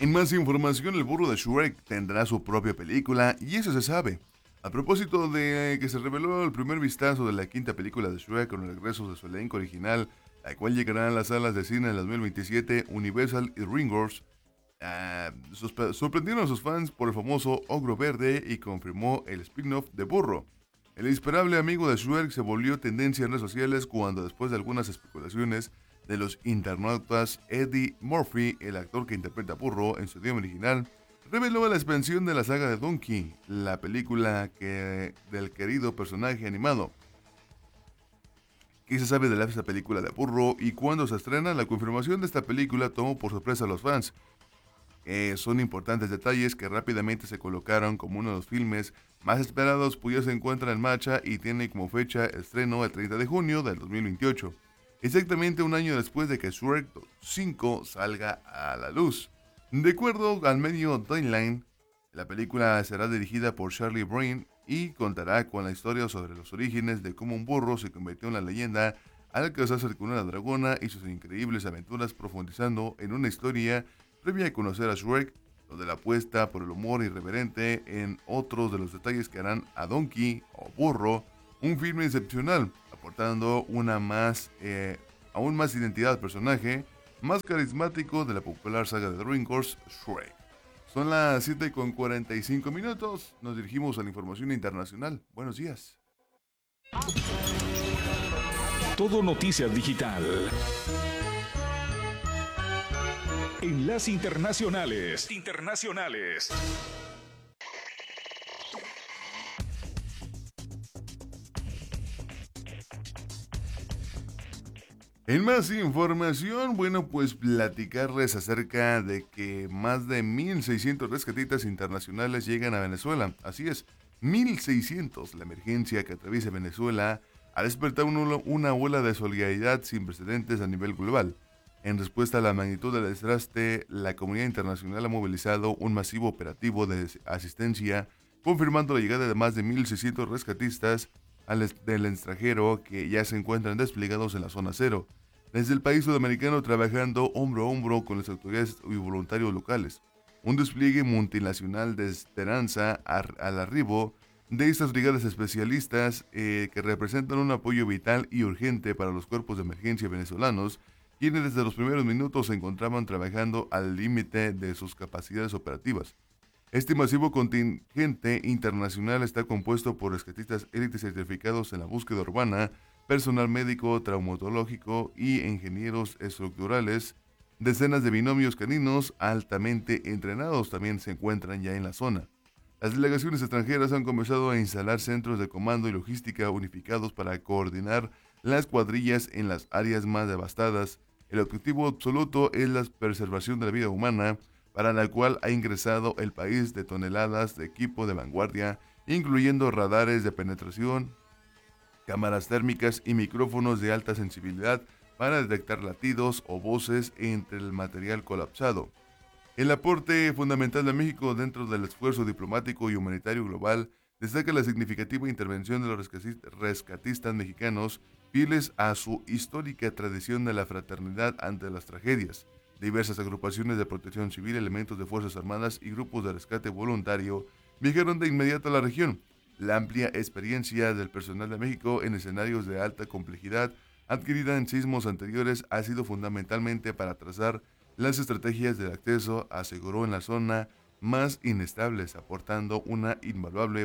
En más información, el burro de Shrek tendrá su propia película y eso se sabe. A propósito de que se reveló el primer vistazo de la quinta película de Shrek con el regreso de su elenco original, la cual llegará a las salas de cine en 2027, Universal y DreamWorks sorprendieron a sus fans por el famoso ogro verde y confirmó el spin-off de Burro. El insuperable amigo de Shrek se volvió tendencia en redes sociales cuando, después de algunas especulaciones de los internautas, Eddie Murphy, el actor que interpreta a Burro en su idioma original, reveló la expansión de la saga de Donkey, la película del querido personaje animado. ¿Qué se sabe de esta película de Burro y cuándo se estrena? La confirmación de esta película tomó por sorpresa a los fans. Son importantes detalles que rápidamente se colocaron como uno de los filmes más esperados, pues ya se encuentra en marcha y tiene como fecha estreno el 30 de junio del 2028, exactamente un año después de que Shrek 5 salga a la luz. De acuerdo al medio Deadline, la película será dirigida por Charlie Breen y contará con la historia sobre los orígenes de cómo un burro se convirtió en la leyenda al casarse con una dragona y sus increíbles aventuras, profundizando en una historia previa a conocer a Shrek, donde la apuesta por el humor irreverente en otros de los detalles que harán a Donkey o Burro un filme excepcional, aportando aún más identidad al personaje más carismático de la popular saga de DreamWorks, Shrek. Son las 7:45 minutos. Nos dirigimos a la información internacional. Buenos días. Todo Noticias Digital. Enlace Internacionales. En más información, bueno, pues platicarles acerca de que más de 1.600 rescatistas internacionales llegan a Venezuela. Así es, 1.600. La emergencia que atraviesa Venezuela ha despertado una ola de solidaridad sin precedentes a nivel global. En respuesta a la magnitud del desastre, la comunidad internacional ha movilizado un masivo operativo de asistencia, confirmando la llegada de más de 1.600 rescatistas del extranjero que ya se encuentran desplegados en la zona cero, desde el país sudamericano, trabajando hombro a hombro con las autoridades y voluntarios locales. Un despliegue multinacional de esperanza al arribo de estas brigadas especialistas que representan un apoyo vital y urgente para los cuerpos de emergencia venezolanos, quienes desde los primeros minutos se encontraban trabajando al límite de sus capacidades operativas. Este masivo contingente internacional está compuesto por rescatistas élites certificados en la búsqueda urbana, personal médico, traumatológico y ingenieros estructurales. Decenas de binomios caninos altamente entrenados también se encuentran ya en la zona. Las delegaciones extranjeras han comenzado a instalar centros de comando y logística unificados para coordinar las cuadrillas en las áreas más devastadas. El objetivo absoluto es la preservación de la vida humana, para la cual ha ingresado el país de toneladas de equipo de vanguardia, incluyendo radares de penetración, cámaras térmicas y micrófonos de alta sensibilidad para detectar latidos o voces entre el material colapsado. El aporte fundamental de México dentro del esfuerzo diplomático y humanitario global destaca la significativa intervención de los rescatistas mexicanos, fieles a su histórica tradición de la fraternidad ante las tragedias. Diversas agrupaciones de protección civil, elementos de Fuerzas Armadas y grupos de rescate voluntario viajaron de inmediato a la región. La amplia experiencia del personal de México en escenarios de alta complejidad adquirida en sismos anteriores ha sido fundamentalmente para trazar las estrategias de acceso, aseguró, en la zona más inestables, aportando una invaluable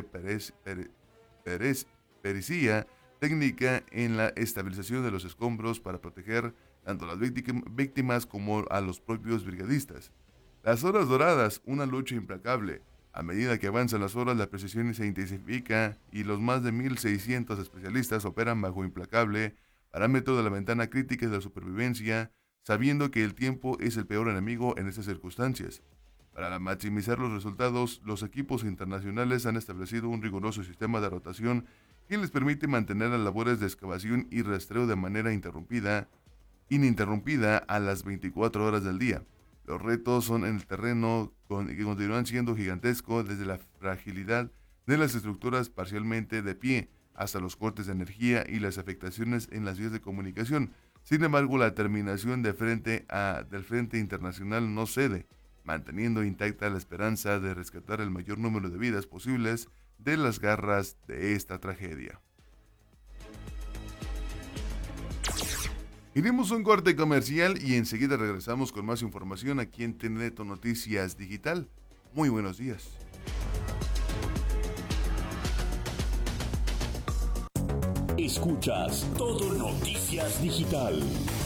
pericia técnica en la estabilización de los escombros para proteger tanto a las víctimas como a los propios brigadistas. Las horas doradas, una lucha implacable. A medida que avanzan las horas, la precisión se intensifica y los más de 1.600 especialistas operan bajo implacable parámetro de la ventana crítica de la supervivencia, sabiendo que el tiempo es el peor enemigo en estas circunstancias. Para maximizar los resultados, los equipos internacionales han establecido un riguroso sistema de rotación que les permite mantener las labores de excavación y rastreo de manera ininterrumpida a las 24 horas del día. Los retos son en el terreno que continúan siendo gigantescos, desde la fragilidad de las estructuras parcialmente de pie hasta los cortes de energía y las afectaciones en las vías de comunicación. Sin embargo, la determinación del Frente Internacional no cede. manteniendo intacta la esperanza de rescatar el mayor número de vidas posibles de las garras de esta tragedia. Iremos a un corte comercial y enseguida regresamos con más información aquí en TNT Noticias Digital. Muy buenos días. Escuchas Todo Noticias Digital.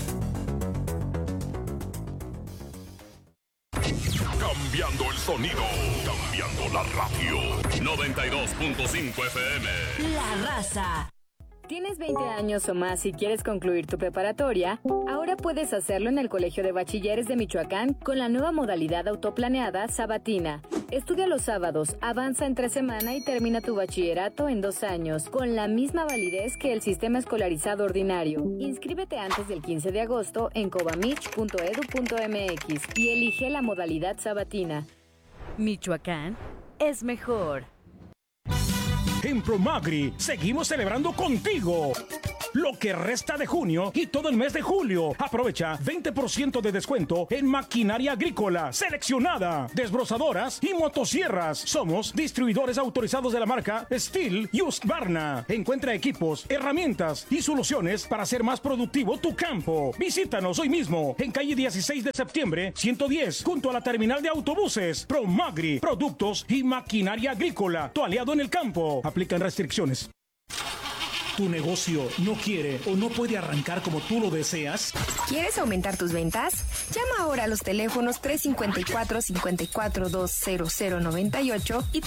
Cambiando el sonido, cambiando la radio. 92.5 FM. La Raza. ¿Tienes 20 años o más y quieres concluir tu preparatoria? Ahora puedes hacerlo en el Colegio de Bachilleres de Michoacán con la nueva modalidad autoplaneada sabatina. Estudia los sábados, avanza entre semana y termina tu bachillerato en 2 años, con la misma validez que el sistema escolarizado ordinario. Inscríbete antes del 15 de agosto en cobamich.edu.mx y elige la modalidad sabatina. Michoacán es mejor. En Promagri seguimos celebrando contigo. Lo que resta de junio y todo el mes de julio. Aprovecha 20% de descuento en maquinaria agrícola seleccionada, desbrozadoras y motosierras. Somos distribuidores autorizados de la marca Steel y Husqvarna. Encuentra equipos, herramientas y soluciones para hacer más productivo tu campo. Visítanos hoy mismo en calle 16 de septiembre 110 junto a la terminal de autobuses. Promagri, productos y maquinaria agrícola. Tu aliado en el campo. Aplican restricciones. ¿Tu negocio no quiere o no puede arrancar como tú lo deseas? ¿Quieres aumentar tus ventas? Llama ahora a los teléfonos 354-5420098 y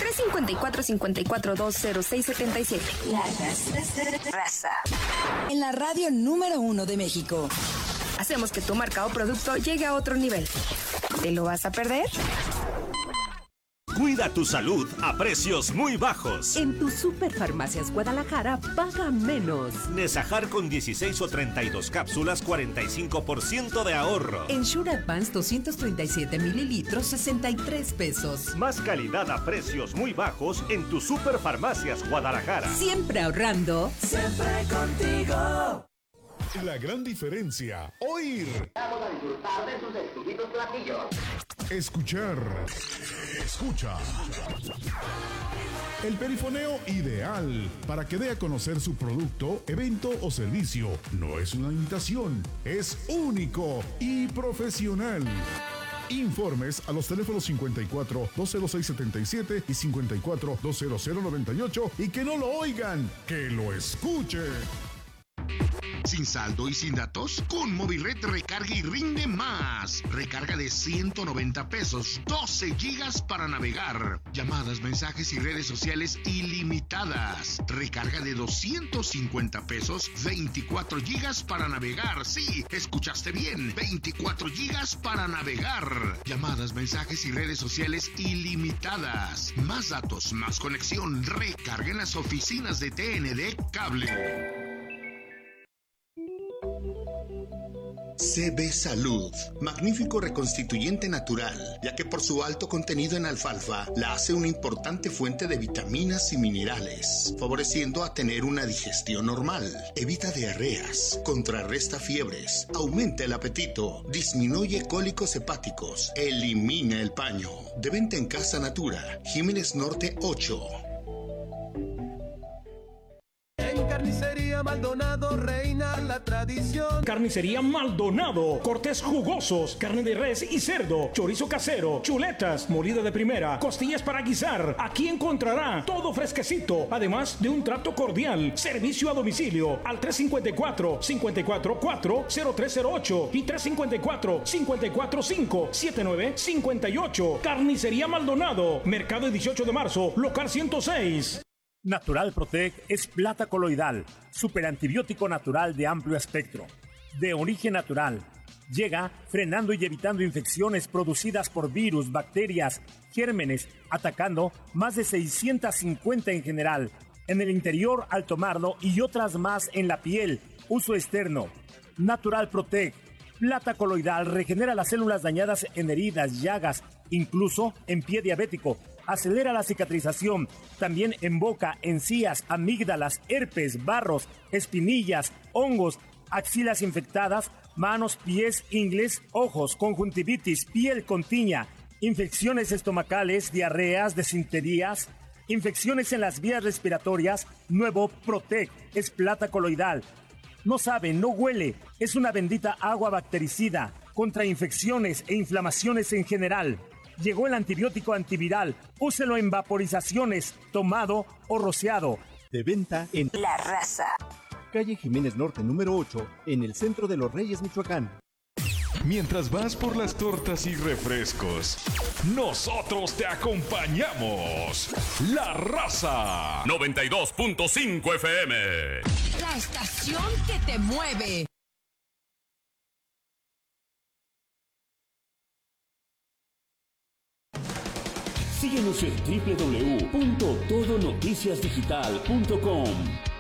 354-5420677. La Raza. En la radio número 1 de México. Hacemos que tu marca o producto llegue a otro nivel. ¿Te lo vas a perder? Cuida tu salud a precios muy bajos. En tu Superfarmacias Guadalajara paga menos. Nesajar con 16 o 32 cápsulas, 45% de ahorro. En Sure Advance 237 mililitros, 63 pesos. Más calidad a precios muy bajos en tu Superfarmacias Guadalajara. Siempre ahorrando. Siempre contigo. La gran diferencia. Oír. Vamos a disfrutar de sus exquisitos platillos. Escuchar. Escucha. El perifoneo ideal para que dé a conocer su producto, evento o servicio. No es una imitación, es único y profesional. Informes a los teléfonos 54 206 77 y 54 200 98 y que no lo oigan, que lo escuchen. ¿Sin saldo y sin datos? Con Movired recarga y rinde más. Recarga de 190 pesos, 12 gigas para navegar. Llamadas, mensajes y redes sociales ilimitadas. Recarga de 250 pesos, 24 gigas para navegar. Sí, escuchaste bien, 24 gigas para navegar. Llamadas, mensajes y redes sociales ilimitadas. Más datos, más conexión. Recarga en las oficinas de TND Cable. CB Salud, magnífico reconstituyente natural, ya que por su alto contenido en alfalfa la hace una importante fuente de vitaminas y minerales, favoreciendo a tener una digestión normal, evita diarreas, contrarresta fiebres, aumenta el apetito, disminuye cólicos hepáticos, elimina el paño. De venta en Casa Natura, Jiménez Norte 8. Carnicería Maldonado reina la tradición. Carnicería Maldonado, cortes jugosos, carne de res y cerdo, chorizo casero, chuletas, molida de primera, costillas para guisar. Aquí encontrará todo fresquecito, además de un trato cordial. Servicio a domicilio al 354-544-0308 y 354-545-7958. Carnicería Maldonado, Mercado 18 de Marzo, local 106. Natural Protec es plata coloidal, superantibiótico natural de amplio espectro, de origen natural. Llega frenando y evitando infecciones producidas por virus, bacterias, gérmenes, atacando más de 650 en general, en el interior al tomarlo y otras más en la piel, uso externo. Natural Protec, plata coloidal, regenera las células dañadas en heridas, llagas, incluso en pie diabético. Acelera la cicatrización, también en boca, encías, amígdalas, herpes, barros, espinillas, hongos, axilas infectadas, manos, pies, ingles, ojos, conjuntivitis, piel con tiña, infecciones estomacales, diarreas, desinterías, infecciones en las vías respiratorias. Nuevo Protec es plata coloidal. No sabe, no huele, es una bendita agua bactericida contra infecciones e inflamaciones en general. Llegó el antibiótico antiviral. Úselo en vaporizaciones, tomado o rociado. De venta en La Raza. Calle Jiménez Norte número 8, en el centro de Los Reyes, Michoacán. Mientras vas por las tortas y refrescos, nosotros te acompañamos. La Raza 92.5 FM. La estación que te mueve. Síguenos en www.todonoticiasdigital.com.